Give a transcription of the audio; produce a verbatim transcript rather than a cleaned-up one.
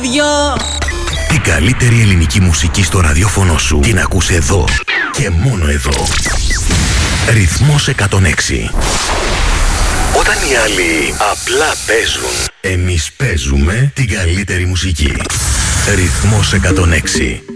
παιδιά! Την καλύτερη ελληνική μουσική στο ραδιόφωνο σου την ακούς εδώ και μόνο εδώ. Ρυθμός εκατόν έξι. Όταν οι άλλοι απλά παίζουν, εμείς παίζουμε την καλύτερη μουσική. Ρυθμός εκατόν έξι.